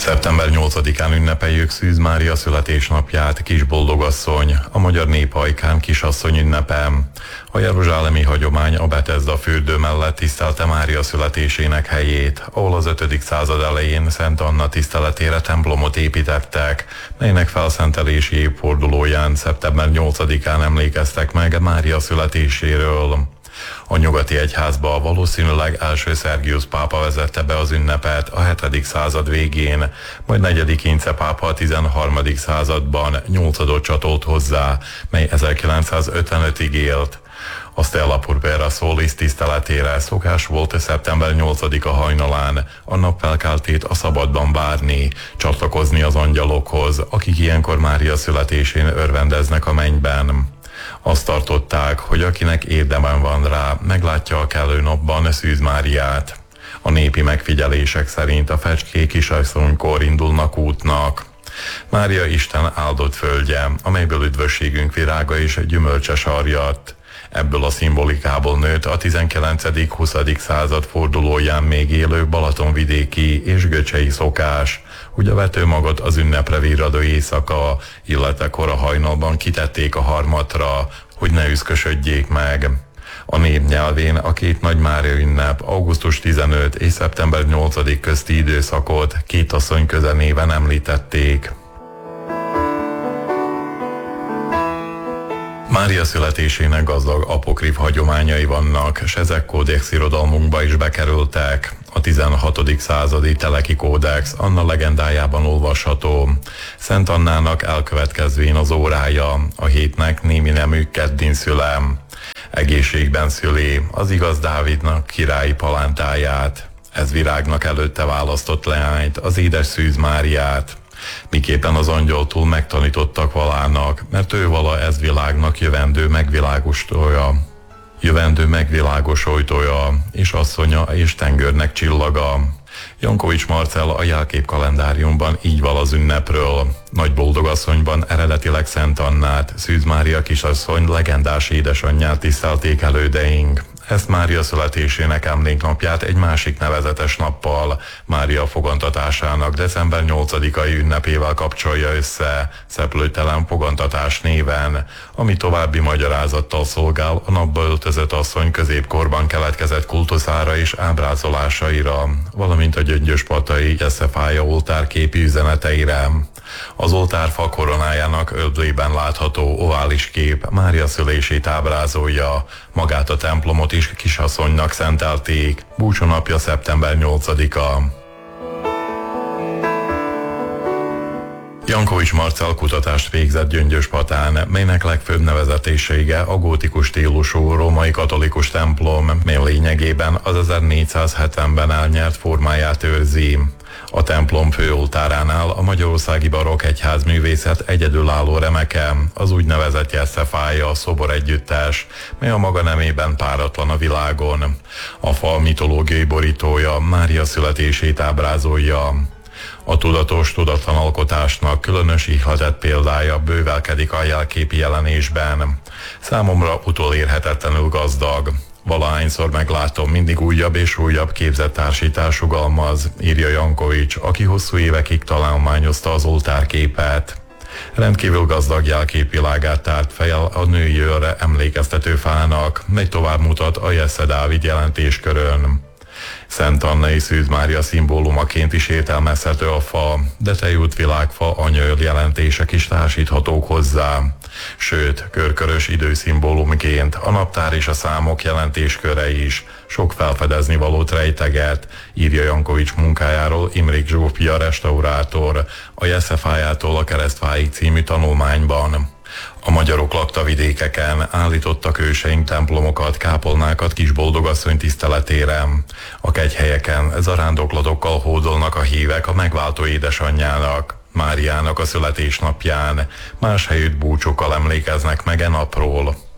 Szeptember 8-án ünnepeljük Szűz Mária születésnapját, Kisboldogasszony, a magyar nép hajkán kisasszony ünnepe. A jeruzsálemi hagyomány a Betesda fürdő mellett tisztelte Mária születésének helyét, ahol az 5. század elején Szent Anna tiszteletére templomot építettek, melynek felszentelési évfordulóján szeptember 8-án emlékeztek meg Mária születéséről. A nyugati egyházba valószínűleg első Szergiusz pápa vezette be az ünnepet a 7. század végén, majd 4. Ince pápa a 13. században 8. csatolt hozzá, mely 1955-ig élt. A Stella Purpura Solis tiszteletére szokás volt szeptember 8-a hajnalán a napfelkeltét a szabadban várni, csatlakozni az angyalokhoz, akik ilyenkor Mária születésén örvendeznek a mennyben. Azt tartották, hogy akinek érdemen van rá, meglátja a kellő napban Szűz Máriát. A népi megfigyelések szerint a fecskék kisasszonykor indulnak útnak. Mária Isten áldott földje, amelyből üdvösségünk virága és gyümölcse sarjadt. Ebből a szimbolikából nőtt a 19.-20. század fordulóján még élő balatonvidéki és göcsei szokás, hogy a vetőmagot az ünnepre virradó éjszaka, illetve kora hajnalban kitették a harmatra, hogy ne üszkösödjék meg. A nép nyelvén a két nagy Mária ünnep, augusztus 15 és szeptember 8 közti időszakot két asszony közenéven említették. Mária születésének gazdag apokrif hagyományai vannak, s ezek kódex irodalmunkba is bekerültek. A 16. századi Teleki kódex Anna legendájában olvasható. Szent Annának elkövetkezvén az órája, a hétnek némi nemű Keddin szülem. Egészségben szüli az igaz Dávidnak királyi palántáját. Ez virágnak előtte választott leányt, az édes Szűz Máriát. Miképpen az angyaltól megtanítottak valának, mert ő vala ez világnak jövendő megvilágosoltója, és asszonya és tengörnek csillaga. Jankovics Marcell a jelkép kalendáriumban így val az ünnepről. Nagy Boldogasszonyban eredetileg Szent Annát, Szűz Mária kisasszony legendás édesanyját tisztelték elődeink. Ezt Mária születésének emléknapját egy másik nevezetes nappal, Mária fogantatásának december 8-ai ünnepével kapcsolja össze, Szeplőtelen fogantatás néven, ami további magyarázattal szolgál a napba öltözött asszony középkorban keletkezett kultuszára és ábrázolásaira, valamint a gyöngyöspatai Jeszefája oltárképi üzeneteire. Az oltárfa koronájának öblében látható ovális kép Mária szülését ábrázolja, magát a templomot is kisasszonynak szentelték, búcsúnapja szeptember 8-a. Jankovics Marcell kutatást végzett Gyöngyöspatán, melynek legfőbb nevezetessége a gótikus stílusú római katolikus templom, mely lényegében az 1470-ben elnyert formáját őrzi. A templom főoltáránál a magyarországi barokk egyházművészet egyedülálló remeke, az úgynevezett Jeszefája szobor együttes, mely a maga nemében páratlan a világon. A fal mitológiai borítója Mária születését ábrázolja. A tudatos tudatlan alkotásnak különös ihletett példája bővelkedik a jelképi jelenésben. Számomra utolérhetetlenül gazdag. Valahányszor meglátom, mindig újabb és újabb képzett társítás sugalmaz, írja Jankovics, aki hosszú évekig találmányozta az oltárképet. Rendkívül gazdag jelképvilágát tárt fel a női ölre emlékeztető fának, mely tovább mutat a Jesse Dávid jelentéskörön. Szent Anna és Szűz Mária szimbólumaként is értelmezhető a fa, de tejútvilágfa anyaöl jelentések is társíthatók hozzá. Sőt, körkörös időszimbólumként a naptár és a számok jelentésköre is sok felfedezni valót rejteget, írja Jankovics munkájáról Imrich Zsófia restaurátor a Jeszefájától a Keresztfáig című tanulmányban. A magyarok lakta vidékeken, állítottak őseink templomokat, kápolnákat Kisboldogasszony tiszteletére. A kegyhelyeken zarándoklatokkal hódolnak a hívek a megváltó édesanyjának, Máriának a születésnapján, más helyütt búcsókkal emlékeznek meg e napról.